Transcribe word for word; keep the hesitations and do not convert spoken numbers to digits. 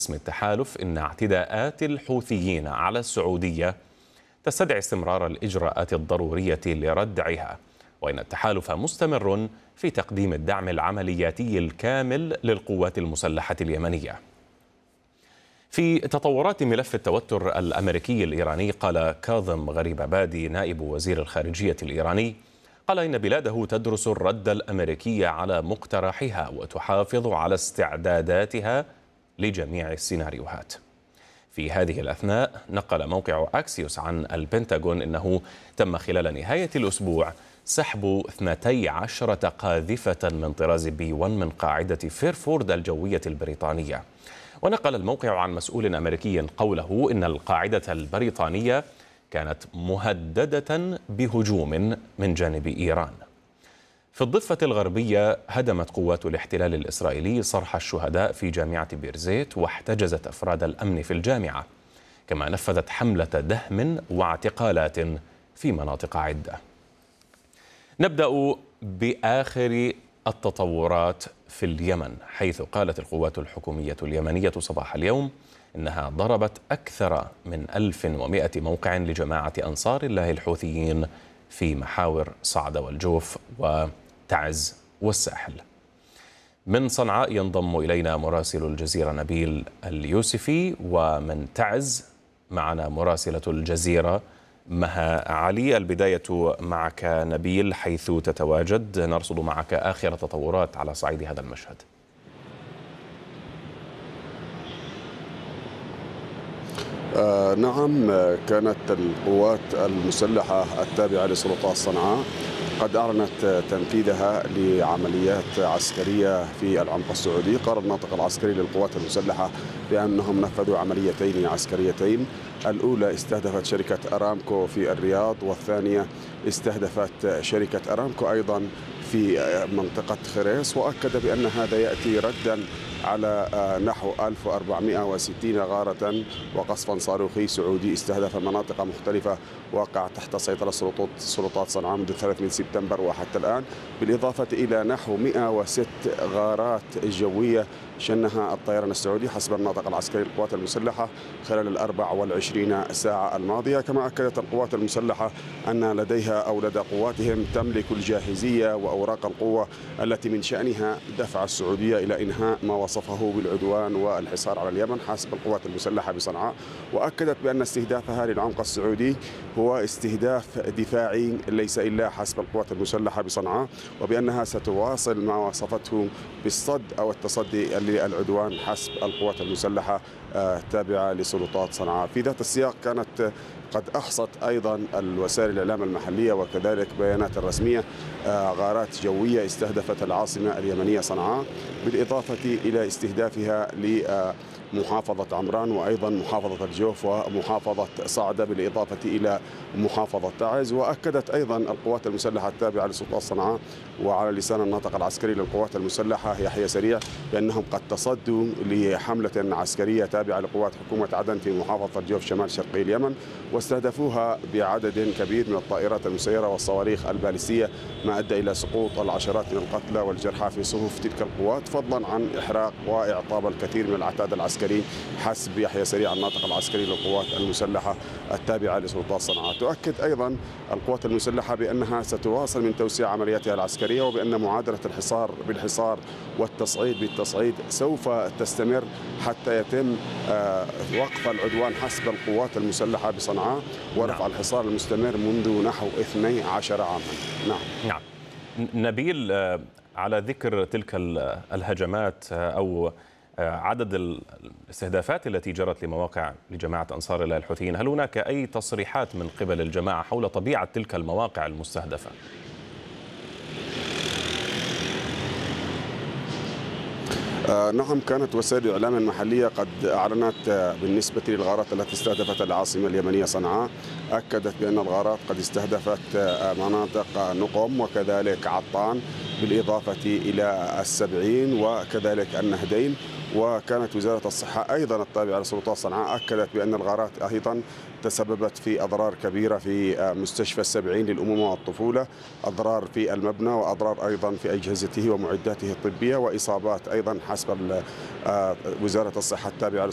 اسم التحالف إن اعتداءات الحوثيين على السعودية تستدعي استمرار الإجراءات الضرورية لردعها، وإن التحالف مستمر في تقديم الدعم العملياتي الكامل للقوات المسلحة اليمنية. في تطورات ملف التوتر الأمريكي الإيراني، قال كاظم غريبابادي نائب وزير الخارجية الإيراني قال إن بلاده تدرس الرد الأمريكي على مقترحها وتحافظ على استعداداتها لجميع السيناريوهات. في هذه الأثناء نقل موقع أكسيوس عن البنتاغون أنه تم خلال نهاية الأسبوع سحب اثنتي عشرة قاذفة من طراز بي واحد من قاعدة فيرفورد الجوية البريطانية. ونقل الموقع عن مسؤول أمريكي قوله إن القاعدة البريطانية كانت مهددة بهجوم من جانب إيران. في الضفة الغربية هدمت قوات الاحتلال الإسرائيلي صرح الشهداء في جامعة بيرزيت واحتجزت أفراد الأمن في الجامعة، كما نفذت حملة دهم واعتقالات في مناطق عدة. نبدأ بآخر التطورات في اليمن، حيث قالت القوات الحكومية اليمنية صباح اليوم إنها ضربت أكثر من ألف ومئة موقع لجماعة أنصار الله الحوثيين في محاور صعدة والجوف وتعز والساحل. من صنعاء ينضم إلينا مراسل الجزيرة نبيل اليوسفي، ومن تعز معنا مراسلة الجزيرة مها علي. البداية معك نبيل، حيث تتواجد، نرصد معك آخر تطورات على صعيد هذا المشهد. آه نعم، كانت القوات المسلحة التابعة لسلطات صنعاء قد أعلنت تنفيذها لعمليات عسكرية في العمق السعودي. قال الناطق العسكري للقوات المسلحة بأنهم نفذوا عمليتين عسكريتين، الأولى استهدفت شركة أرامكو في الرياض، والثانية استهدفت شركة أرامكو أيضا في منطقة خريص. وأكد بأن هذا يأتي ردا على نحو ألف وأربعمئة وستين غارة وقصفا صاروخي سعودي استهدف مناطق مختلفة وقعت تحت سيطرة سلطات صنعاء منذ ثلاثة من سبتمبر وحتى الآن، بالإضافة إلى نحو مئة وستة غارات جوية شنها الطيران السعودي حسب الناطق العسكري للقوات المسلحة خلال الأربع والعشرين ساعة الماضية. كما أكدت القوات المسلحة أن لديها أو لدى قواتهم تملك الجاهزية وأوراق القوة التي من شأنها دفع السعودية إلى إنهاء ما وصفه بالعدوان والحصار على اليمن حسب القوات المسلحة بصنعاء. وأكدت بأن استهدافها للعمق السعودي هو استهداف دفاعي ليس إلا حسب القوات المسلحة بصنعاء، وبأنها ستواصل ما وصفته بالصد أو التصدي للعدوان حسب القوات المسلحة التابعة لسلطات صنعاء. في ذات السياق كانت قد أحصت أيضا الوسائل الإعلام المحلية وكذلك بيانات الرسمية غارات جوية استهدفت العاصمة اليمنية صنعاء، بالإضافة إلى استهدافها لمحافظة عمران وأيضا محافظة الجوف ومحافظة صعدة بالإضافة إلى محافظة تعز. وأكدت أيضا القوات المسلحة التابعة لسلطات صنعاء وعلى لسان الناطق العسكري للقوات المسلحة يحيى سريع بأنهم قد تصدوا لحملة عسكرية تابعة لقوات حكومة عدن في محافظة الجوف شمال شرقي اليمن، واستهدفوها بعدد كبير من الطائرات المسيرة والصواريخ البالستية، ما أدى إلى سقوط العشرات من القتلى والجرحى في صفوف تلك القوات، فضلا عن إحراق وإعطاب الكثير من العتاد العسكري حسب يحيى سريع الناطق العسكري للقوات المسلحة التابعة لسلطات صنعاء. تؤكد أيضا القوات المسلحة بأنها ستواصل من توسيع عملياتها العسكرية، وبأن معادلة الحصار بالحصار والتصعيد بالتصعيد سوف تستمر حتى يتم وقف العدوان حسب القوات المسلحة بصنعاء ورفع نعم. الحصار المستمر منذ نحو اثني عشر عاما. نعم. نعم. نبيل، على ذكر تلك الهجمات أو عدد الاستهدافات التي جرت لمواقع لجماعة أنصار الله الحوثيين، هل هناك أي تصريحات من قبل الجماعة حول طبيعة تلك المواقع المستهدفة؟ آه نعم، كانت وسائل الإعلام المحلية قد أعلنت بالنسبة للغارات التي استهدفت العاصمة اليمنية صنعاء، أكدت بأن الغارات قد استهدفت مناطق نقم وكذلك عطان بالإضافة إلى السبعين وكذلك النهدين. وكانت وزارة الصحة أيضا التابعة لسلطات صنعاء أكدت بأن الغارات أيضا تسببت في أضرار كبيرة في مستشفى السبعين للأمومة والطفولة، أضرار في المبنى وأضرار أيضا في أجهزته ومعداته الطبية، وإصابات أيضا حسب وزارة الصحة التابعة